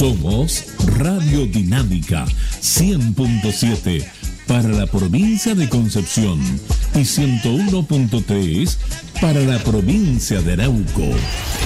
Somos Radio Dinámica 100.7 para la provincia de Concepción y 101.3 para la provincia de Arauco.